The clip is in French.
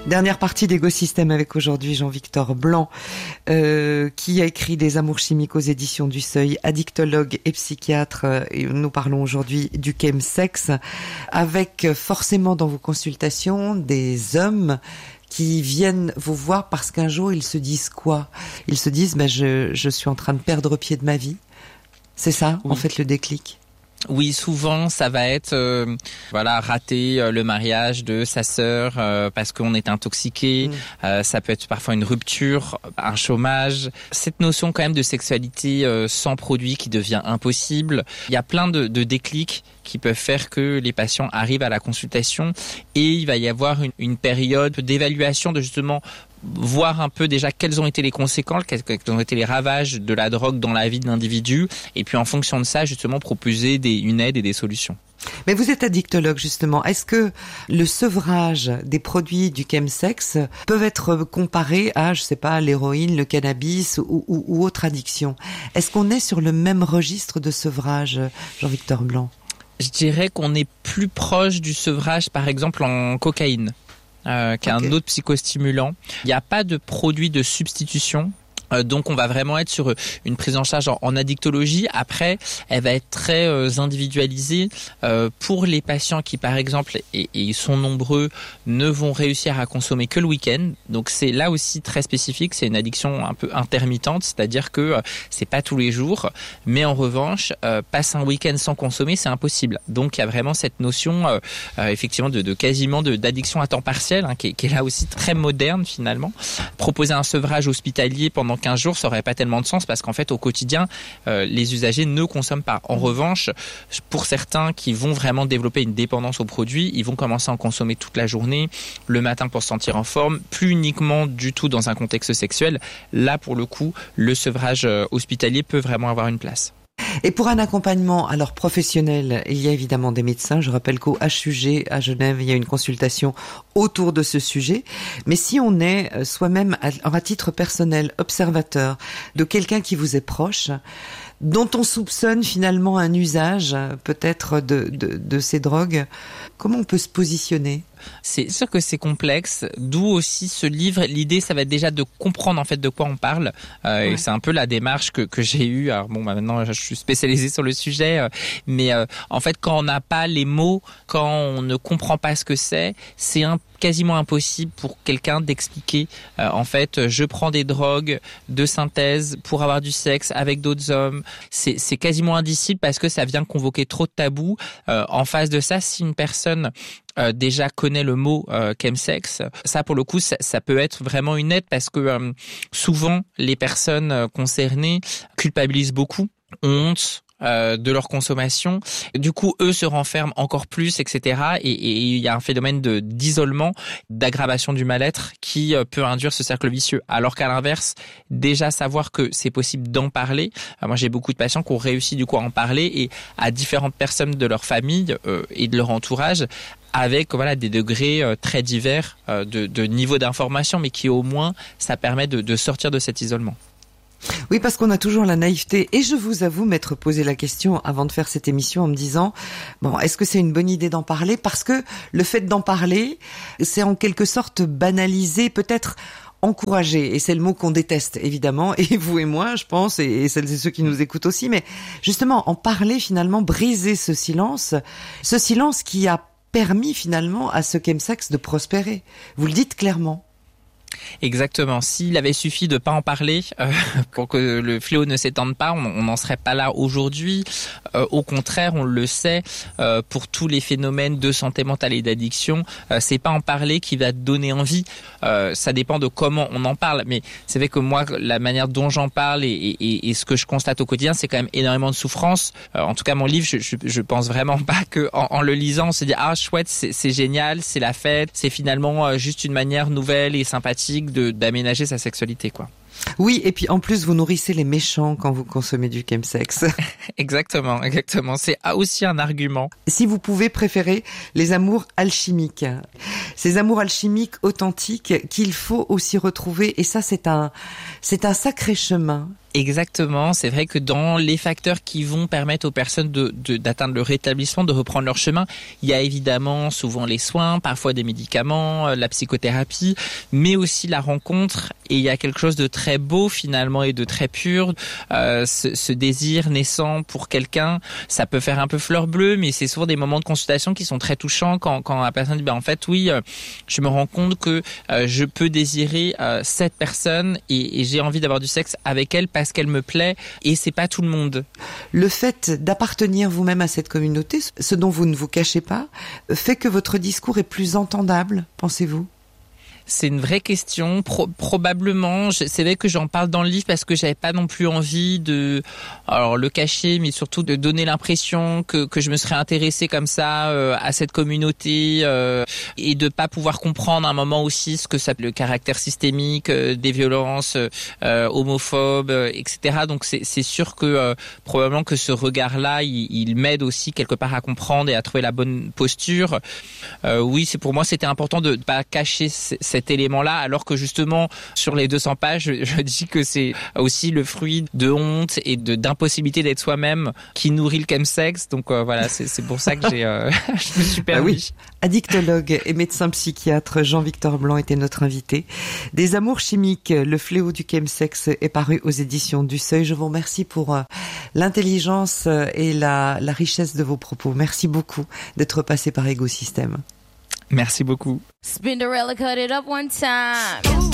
Dernière partie d'Égosystème avec aujourd'hui Jean-Victor Blanc, qui a écrit Des amours chimiques aux éditions du Seuil, addictologue et psychiatre. Et nous parlons aujourd'hui du chemsex, avec forcément dans vos consultations des hommes qui viennent vous voir parce qu'un jour ils se disent quoi ? Ils se disent je suis en train de perdre pied de ma vie. C'est ça, oui. En fait, le déclic. Oui, souvent ça va être rater le mariage de sa sœur parce qu'on est intoxiqué. Ça peut être parfois une rupture, un chômage. Cette notion quand même de sexualité sans produit qui devient impossible. Il y a plein de déclics qui peuvent faire que les patients arrivent à la consultation et il va y avoir une période d'évaluation de justement voir un peu déjà quelles ont été les conséquences, quels ont été les ravages de la drogue dans la vie de l'individu et puis en fonction de ça justement proposer une aide et des solutions. Mais vous êtes addictologue justement. Est-ce que le sevrage des produits du chemsex peuvent être comparés à, l'héroïne, le cannabis ou autre addiction ? Est-ce qu'on est sur le même registre de sevrage, Jean-Victor Blanc ? Je dirais qu'on est plus proche du sevrage par exemple en cocaïne. Qu'un autre psychostimulant. Il n'y a pas de produit de substitution. Donc on va vraiment être sur une prise en charge en addictologie. Après, elle va être très individualisée pour les patients qui, par exemple, et ils sont nombreux, ne vont réussir à consommer que le week-end. Donc c'est là aussi très spécifique. C'est une addiction un peu intermittente, c'est-à-dire que c'est pas tous les jours, mais en revanche, passer un week-end sans consommer, c'est impossible. Donc il y a vraiment cette notion, effectivement, de quasiment d'addiction à temps partiel, qui est là aussi très moderne finalement. Proposer un sevrage hospitalier pendant 15 jours, ça aurait pas tellement de sens parce qu'en fait, au quotidien, les usagers ne consomment pas. En revanche, pour certains qui vont vraiment développer une dépendance aux produits, ils vont commencer à en consommer toute la journée, le matin pour se sentir en forme, plus uniquement du tout dans un contexte sexuel. Là, pour le coup, le sevrage hospitalier peut vraiment avoir une place. Et pour un accompagnement alors professionnel, il y a évidemment des médecins. Je rappelle qu'au HUG à Genève, il y a une consultation autour de ce sujet. Mais si on est soi-même à titre personnel observateur de quelqu'un qui vous est proche, dont on soupçonne finalement un usage peut-être de ces drogues, comment on peut se positionner ? C'est sûr que c'est complexe, d'où aussi ce livre. L'idée, ça va être déjà de comprendre en fait de quoi on parle. Et c'est un peu la démarche que j'ai eue. Alors maintenant, je suis spécialisée sur le sujet, mais en fait, quand on n'a pas les mots, quand on ne comprend pas ce que c'est quasiment impossible pour quelqu'un d'expliquer. En fait, je prends des drogues de synthèse pour avoir du sexe avec d'autres hommes. C'est quasiment indicible parce que ça vient convoquer trop de tabous. En face de ça, si une personne déjà connaît le mot chemsex, ça pour le coup ça peut être vraiment une aide parce que souvent les personnes concernées culpabilisent beaucoup, ont honte de leur consommation. Du coup, eux se renferment encore plus, etc. Et il y a un phénomène d'isolement, d'aggravation du mal-être qui peut induire ce cercle vicieux. Alors qu'à l'inverse, déjà savoir que c'est possible d'en parler. Moi, j'ai beaucoup de patients qui ont réussi du coup à en parler et à différentes personnes de leur famille et de leur entourage, avec des degrés très divers de niveau d'information, mais qui au moins ça permet de sortir de cet isolement. Oui, parce qu'on a toujours la naïveté. Et je vous avoue m'être posé la question avant de faire cette émission en me disant, est-ce que c'est une bonne idée d'en parler ? Parce que le fait d'en parler, c'est en quelque sorte banaliser, peut-être encourager. Et c'est le mot qu'on déteste, évidemment. Et vous et moi, je pense, et celles et ceux qui nous écoutent aussi. Mais justement, en parler finalement, briser ce silence qui a permis finalement à ce chemsex de prospérer. Vous le dites clairement. Exactement. S'il avait suffi de pas en parler pour que le fléau ne s'étende pas, on n'en serait pas là aujourd'hui. Au contraire, on le sait, pour tous les phénomènes de santé mentale et d'addiction, c'est pas en parler qui va donner envie. Ça dépend de comment on en parle. Mais c'est vrai que moi, la manière dont j'en parle et ce que je constate au quotidien, c'est quand même énormément de souffrance. En tout cas, mon livre, je pense vraiment pas que en le lisant, on se dit chouette, c'est génial, c'est la fête, c'est finalement juste une manière nouvelle et sympathique d'aménager sa sexualité, quoi. Oui, et puis en plus, vous nourrissez les méchants quand vous consommez du chemsex. Exactement. C'est aussi un argument. Si vous pouvez préférer les amours alchimiques. ces amours alchimiques authentiques qu'il faut aussi retrouver. Et ça, c'est un sacré chemin. Exactement, c'est vrai que dans les facteurs qui vont permettre aux personnes d'atteindre le rétablissement, de reprendre leur chemin, il y a évidemment souvent les soins, parfois des médicaments, la psychothérapie, mais aussi la rencontre. Et il y a quelque chose de très beau finalement et de très pur, ce désir naissant pour quelqu'un. Ça peut faire un peu fleur bleue, mais c'est souvent des moments de consultation qui sont très touchants quand la personne dit en fait oui, je me rends compte que je peux désirer cette personne et j'ai envie d'avoir du sexe avec elle parce qu'elle me plaît, et c'est pas tout le monde. Le fait d'appartenir vous-même à cette communauté, ce dont vous ne vous cachez pas, fait que votre discours est plus entendable, pensez-vous ? C'est une vraie question. Probablement. C'est vrai que j'en parle dans le livre parce que j'avais pas non plus envie de, alors le cacher, mais surtout de donner l'impression que je me serais intéressée comme ça à cette communauté et de pas pouvoir comprendre à un moment aussi ce que ça, le caractère systémique des violences homophobes, etc. Donc c'est sûr que probablement que ce regard-là, il m'aide aussi quelque part à comprendre et à trouver la bonne posture. Oui, pour moi, c'était important de pas cacher cet élément-là, alors que justement, sur les 200 pages, je dis que c'est aussi le fruit de honte et d'impossibilité d'être soi-même qui nourrit le chemsex. Donc voilà, c'est pour ça que je me suis permis. Oui. Addictologue et médecin psychiatre Jean-Victor Blanc était notre invité. Des amours chimiques, le fléau du chemsex est paru aux éditions du Seuil. Je vous remercie pour l'intelligence et la richesse de vos propos. Merci beaucoup d'être passé par Ego System. Merci beaucoup. Spinderella cut it up one time.